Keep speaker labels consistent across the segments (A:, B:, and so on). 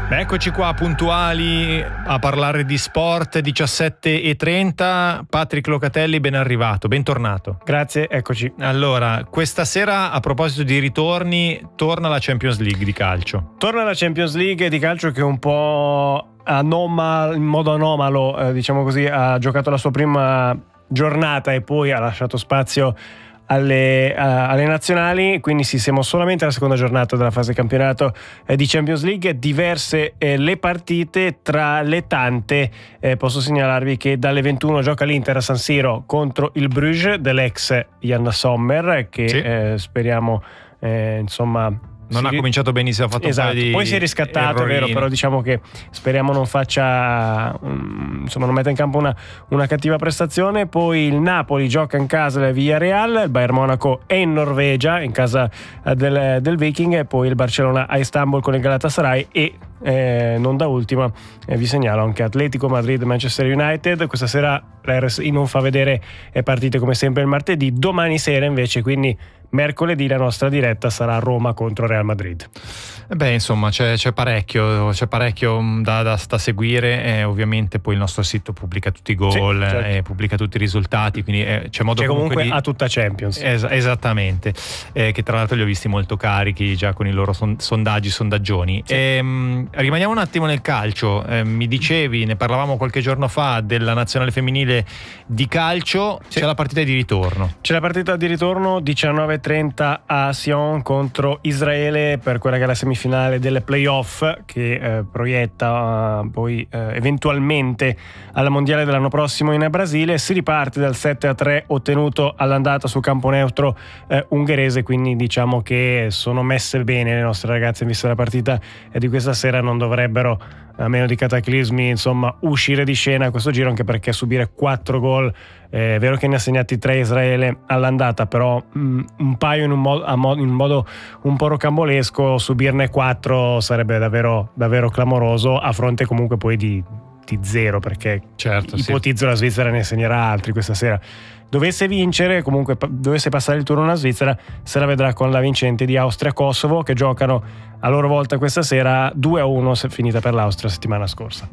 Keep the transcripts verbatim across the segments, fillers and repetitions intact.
A: Beh, eccoci qua puntuali a parlare di sport, diciassette e trenta. Patrick Locatelli, ben arrivato, bentornato.
B: Grazie, eccoci.
A: Allora, questa sera, a proposito di ritorni, torna la Champions League di calcio.
B: Torna la Champions League di calcio che un po' anomalo, in modo anomalo, eh, diciamo così, ha giocato la sua prima giornata e poi ha lasciato spazio Alle, uh, alle nazionali, quindi sì, siamo solamente alla seconda giornata della fase campionato eh, di Champions League. Diverse eh, le partite, tra le tante eh, posso segnalarvi che dalle ventuno gioca l'Inter a San Siro contro il Bruges dell'ex Jan Sommer, che sì. eh, speriamo eh, insomma
A: non
B: si...
A: ha cominciato benissimo, ha fatto
B: esatto.
A: un paio di
B: poi si è riscattato, è vero, però diciamo che speriamo non faccia um, insomma non metta in campo una, una cattiva prestazione. Poi il Napoli gioca in casa del Villarreal, il Bayern Monaco è in Norvegia in casa uh, del, del Viking, e poi il Barcellona a Istanbul con il Galatasaray. E eh, non da ultima eh, vi segnalo anche Atletico Madrid Manchester United. Questa sera la R S I non fa vedere eh, partite come sempre il martedì. Domani sera invece, quindi mercoledì, la nostra diretta sarà Roma contro Real Madrid.
A: Beh, insomma, c'è, c'è parecchio, c'è parecchio da, da, da seguire. E ovviamente poi il nostro sito pubblica tutti i gol, sì, certo. e pubblica tutti i risultati, quindi eh, c'è modo
B: c'è
A: comunque,
B: comunque
A: di...
B: a tutta Champions.
A: Es- esattamente, eh, che tra l'altro li ho visti molto carichi già con i loro son- sondaggi, sondaggioni. Sì. E, mh, rimaniamo un attimo nel calcio. Eh, mi dicevi, ne parlavamo qualche giorno fa, della nazionale femminile di calcio. Sì. C'è la partita di ritorno.
B: C'è la partita di ritorno diciannove e trenta a Sion contro Israele per quella che è la semifinale delle playoff, che eh, proietta uh, poi uh, eventualmente alla mondiale dell'anno prossimo in Brasile. Si riparte dal sette a tre ottenuto all'andata sul campo neutro eh, ungherese, quindi diciamo che sono messe bene le nostre ragazze, vista la partita eh, di questa sera. Non dovrebbero, a meno di cataclismi, insomma, uscire di scena questo giro, anche perché subire quattro gol, eh, è vero che ne ha segnati tre Israele all'andata, però mh, un paio in un, mo- a mo- in un modo un po' rocambolesco, subirne quattro sarebbe davvero, davvero clamoroso, a fronte comunque poi di, di zero, perché
A: certo,
B: ipotizzo sì. La Svizzera ne segnerà altri questa sera. Dovesse vincere, comunque dovesse passare il turno alla Svizzera, se la vedrà con la vincente di Austria-Kosovo, che giocano a loro volta questa sera due a uno, finita per l'Austria settimana scorsa.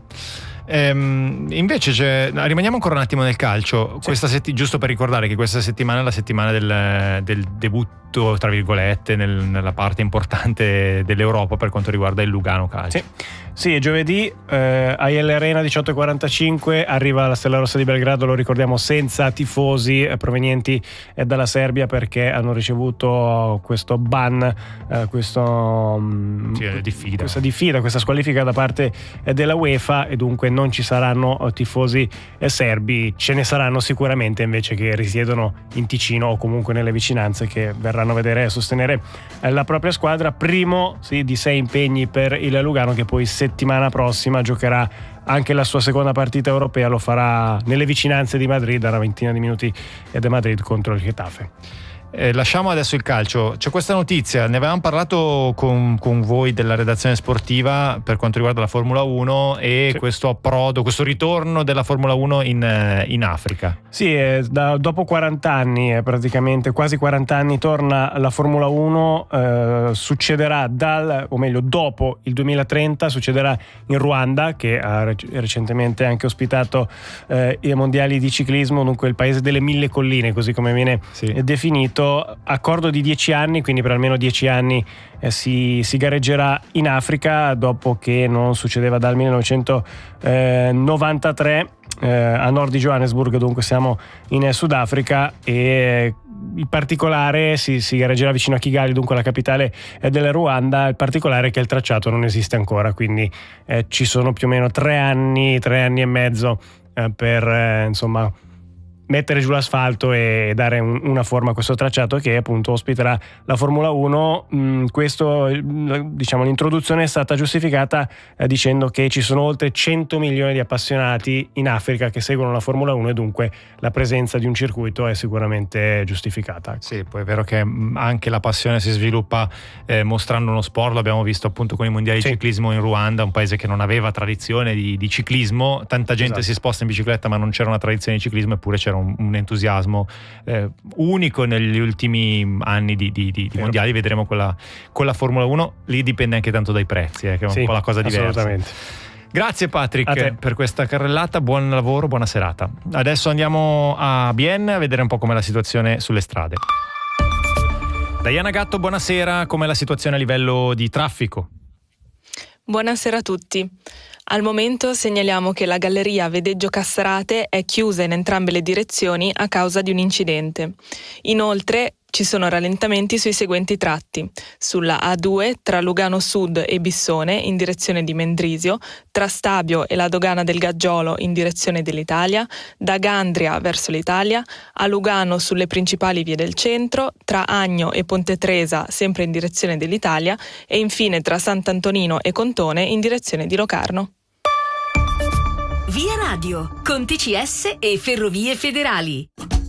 A: Ehm, invece c'è, rimaniamo ancora un attimo nel calcio. Sì. Questa setti, giusto per ricordare che questa settimana è la settimana del, del debutto, tra virgolette, nel, nella parte importante dell'Europa per quanto riguarda il Lugano Calcio.
B: Sì, sì, giovedì eh, a L Arena diciotto e quarantacinque arriva la Stella Rossa di Belgrado, lo ricordiamo, senza tifosi eh, provenienti eh, dalla Serbia, perché hanno ricevuto questo ban, eh, questo,
A: sì, diffida.
B: questa diffida, questa squalifica da parte eh, della UEFA, e dunque non ci saranno tifosi eh, serbi. Ce ne saranno sicuramente invece che risiedono in Ticino o comunque nelle vicinanze, che verranno a vedere e sostenere eh, la propria squadra. Primo sì, di sei impegni per il Lugano, che poi settimana prossima giocherà anche la sua seconda partita europea, lo farà nelle vicinanze di Madrid, a una ventina di minuti da Madrid, contro il Getafe.
A: Eh, lasciamo adesso il calcio. C'è questa notizia, ne avevamo parlato con, con voi della redazione sportiva per quanto riguarda la Formula uno e sì. questo approdo, questo ritorno della Formula uno in, in Africa.
B: Sì, eh, da, dopo quaranta anni, eh, praticamente quasi quaranta anni, torna la Formula uno. Eh, succederà dal, o meglio dopo il duemilatrenta, succederà in Ruanda, che ha rec- recentemente anche ospitato eh, i mondiali di ciclismo, dunque il paese delle mille colline, così come viene sì. eh, definito. Accordo di dieci anni, quindi per almeno dieci anni eh, si, si gareggerà in Africa, dopo che non succedeva dal millenovecentonovantatré eh, a nord di Johannesburg. Dunque siamo in Sudafrica, e il particolare si, si gareggerà vicino a Kigali, dunque la capitale eh, del Ruanda. Il particolare è che il tracciato non esiste ancora, quindi eh, ci sono più o meno tre anni, tre anni e mezzo eh, per eh, insomma mettere giù l'asfalto e dare un, una forma a questo tracciato, che appunto ospiterà la Formula uno. Mm, questo, diciamo, l'introduzione è stata giustificata eh, dicendo che ci sono oltre cento milioni di appassionati in Africa che seguono la Formula uno, e dunque la presenza di un circuito è sicuramente giustificata.
A: Sì, poi è vero che anche la passione si sviluppa eh, mostrando uno sport. L'abbiamo visto appunto con i mondiali sì. di ciclismo in Ruanda, un paese che non aveva tradizione di, di ciclismo. Tanta gente esatto. si sposta in bicicletta, ma non c'era una tradizione di ciclismo, eppure c'era un un, un entusiasmo eh, unico negli ultimi anni di, di, di, di mondiali. Vedremo con la, con la Formula uno, lì dipende anche tanto dai prezzi, eh, che è un
B: sì,
A: po' la cosa diversa.
B: Assolutamente.
A: Grazie Patrick per questa carrellata, buon lavoro, buona serata. Adesso andiamo a Bienne a vedere un po' com'è la situazione sulle strade. Diana Gatto, buonasera, com'è la situazione a livello di traffico?
C: Buonasera a tutti. Al momento segnaliamo che la galleria Vedeggio Cassarate è chiusa in entrambe le direzioni a causa di un incidente. Inoltre ci sono rallentamenti sui seguenti tratti: sulla A due tra Lugano Sud e Bissone in direzione di Mendrisio, tra Stabio e la dogana del Gaggiolo in direzione dell'Italia, da Gandria verso l'Italia, a Lugano sulle principali vie del centro, tra Agno e Ponte Tresa sempre in direzione dell'Italia e infine tra Sant'Antonino e Contone in direzione di Locarno.
D: Via Radio, con T C S e Ferrovie Federali.